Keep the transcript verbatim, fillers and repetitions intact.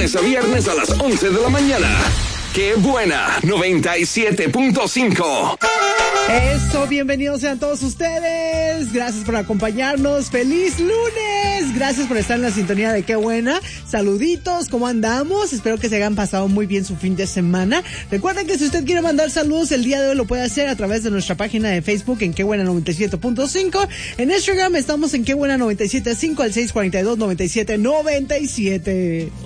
lunes a viernes a las once de la mañana. ¡Qué buena! noventa y siete punto cinco. Eso, bienvenidos sean todos ustedes. Gracias por acompañarnos. ¡Feliz lunes! Gracias por estar en la sintonía de Qué Buena. Saluditos, ¿cómo andamos? Espero que se hayan pasado muy bien su fin de semana. Recuerden que si usted quiere mandar saludos el día de hoy lo puede hacer a través de nuestra página de Facebook en Qué Buena noventa y siete punto cinco. En Instagram estamos en Qué Buena noventa y siete punto cinco al seis cuatro dos, noventa y siete noventa y siete.